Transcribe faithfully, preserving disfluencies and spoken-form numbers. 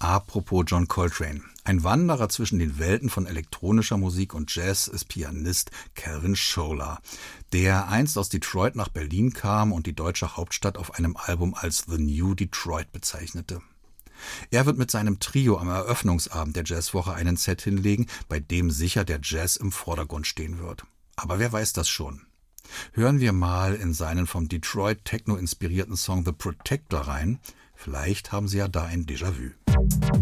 Apropos John Coltrane. Ein Wanderer zwischen den Welten von elektronischer Musik und Jazz ist Pianist Calvin Scholar, der einst aus Detroit nach Berlin kam und die deutsche Hauptstadt auf einem Album als The New Detroit bezeichnete. Er wird mit seinem Trio am Eröffnungsabend der Jazzwoche einen Set hinlegen, bei dem sicher der Jazz im Vordergrund stehen wird. Aber wer weiß das schon? Hören wir mal in seinen vom Detroit Techno inspirierten Song The Protector rein. Vielleicht haben Sie ja da ein Déjà-vu.